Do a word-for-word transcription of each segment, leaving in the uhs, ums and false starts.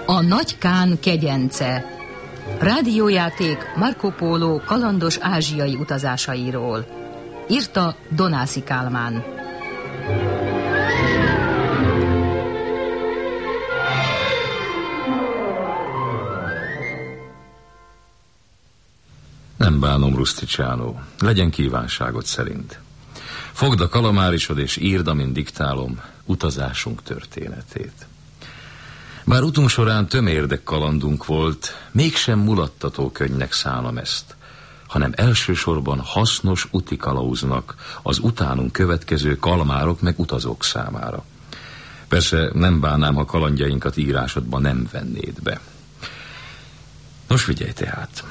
A Nagy Kán kegyence. Rádiójáték Marco Polo kalandos ázsiai utazásairól. Írta Donászi Kálmán. Nem bánom, Rusticsiano, legyen kívánságod szerint. Fogd a kalamárisod és írd, amint diktálom, utazásunk történetét. Bár utunk során tömérdek kalandunk volt, mégsem mulattató könnynek szánom ezt, hanem elsősorban hasznos úti kalauznak az utánunk következő kalmárok meg utazók számára. Persze nem bánnám, ha kalandjainkat írásodba nem vennéd be. Nos, figyelj tehát!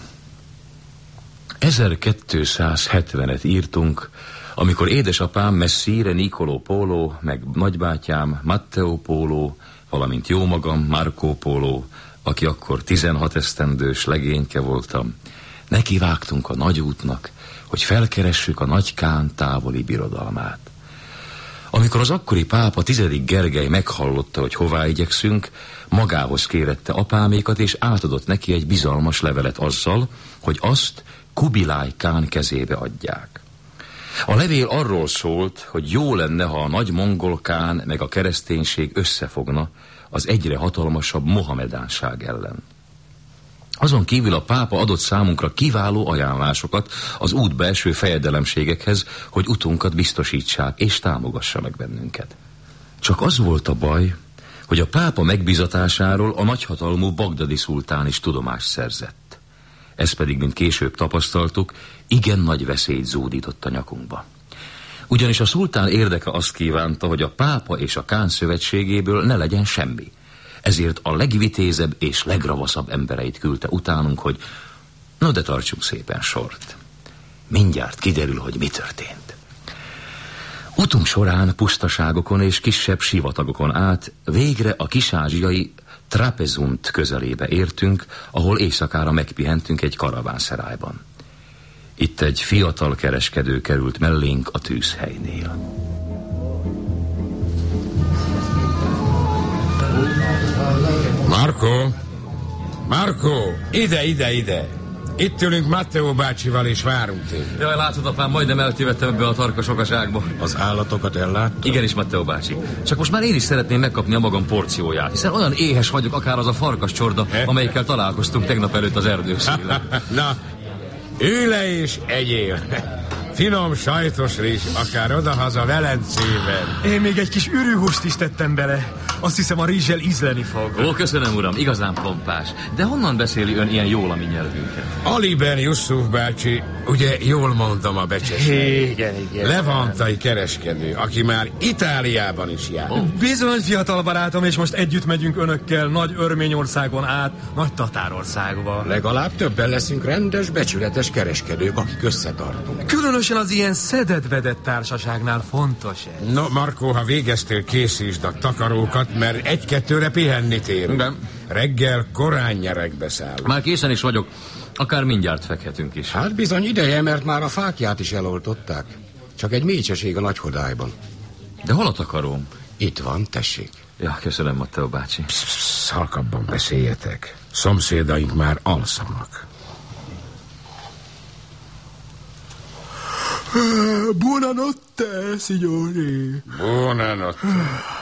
ezerkétszázhetvenet írtunk, amikor édesapám Messire Nicolò Polo, meg nagybátyám Matteo Polo, valamint jómagam Marco Polo, aki akkor tizenhat esztendős legényke voltam, nekivágtunk a nagy útnak, hogy felkeressük a Nagy Kán távoli birodalmát. Amikor az akkori pápa tizedik Gergely meghallotta, hogy hová igyekszünk, magához kérette apámékat, és átadott neki egy bizalmas levelet azzal, hogy azt Kubilai Kán kezébe adják. A levél arról szólt, hogy jó lenne, ha a nagy mongol kán meg a kereszténység összefogna az egyre hatalmasabb mohamedánság ellen. Azon kívül a pápa adott számunkra kiváló ajánlásokat az útba eső fejedelemségekhez, hogy utunkat biztosítsák és támogassanak bennünket. Csak az volt a baj, hogy a pápa megbízatásáról a nagyhatalmú bagdadi szultán is tudomást szerzett. Ez pedig, mint később tapasztaltuk, igen nagy veszélyt zúdított a nyakunkba. Ugyanis a szultán érdeke azt kívánta, hogy a pápa és a kán szövetségéből ne legyen semmi. Ezért a legvitézebb és legravaszabb embereit küldte utánunk, hogy no, de tartsunk szépen sort. Mindjárt kiderül, hogy mi történt. Utunk során pusztaságokon és kisebb sivatagokon át végre a kisázsiai Trapezunt közelébe értünk, ahol éjszakára megpihentünk egy karavánszerájban. Itt egy fiatal kereskedő került mellénk a tűzhelynél. Marco! Marco! Ide, ide, ide! Itt ülünk Matteo bácsival, és várunk téged. Jaj, látod, apám, majdnem eltévedtem ebbe a tarka sokaságba. Az állatokat elláttam? Igenis, Matteo bácsi. Csak most már én is szeretném megkapni a magam porcióját, hiszen olyan éhes vagyok, akár az a farkas csorda, amelyikkel találkoztunk tegnap előtt az erdőszélen. Na, ülj le és egyél. Finom sajtos rizs, akár odahaza Velencében. Én még egy kis ürűhúst is tettem bele. Azt hiszem, a rizssel ízleni fog. Ó, köszönöm, uram, igazán pompás. De honnan beszéli ön ilyen jól a mi nyelvünket? Ali Ben Yusuf bácsi, ugye jól mondom a becseset. Igen, igen. Levantai kereskedő, aki már Itáliában is jár. Oh. Bizony, fiatal barátom, és most együtt megyünk önökkel Nagy Örményországon át, Nagy Tatárországba. Legalább többen leszünk rendes, becsületes kereskedők, akik összetartunk. Különösen az ilyen szedett-vedett társaságnál fontos ez. No, Marco, ha végeztél, készítsd a takarókat, mert egy-kettőre pihenni térünk. De... Reggel korán nyeregbe szállunk. Már készen is vagyok. Akár mindjárt fekhetünk is. Hát bizony ideje, mert már a fákját is eloltották. Csak egy mécseség a Nagyhodályban. De hol a takaróm? Itt van, tessék. Ja, köszönöm, Matteo bácsi. Psz, halkabban beszéljetek. Szomszédaink már alszanak. Buonanotte, signori. Buonanotte.